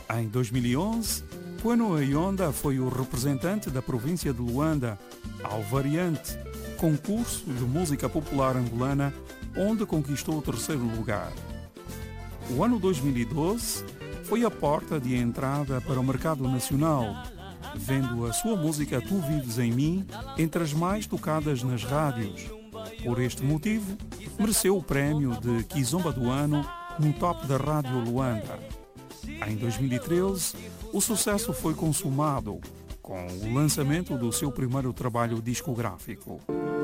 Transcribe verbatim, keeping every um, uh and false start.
Em dois mil e onze, Bueno Ayonda foi o representante da província de Luanda ao Variante, concurso de música popular angolana, onde conquistou o terceiro lugar. O ano dois mil e doze foi a porta de entrada para o mercado nacional, vendo a sua música Tu Vives em Mim entre as mais tocadas nas rádios. Por este motivo, mereceu o prémio de Kizomba do Ano no top da Rádio Luanda. Em dois mil e treze, o sucesso foi consumado com o lançamento do seu primeiro trabalho discográfico.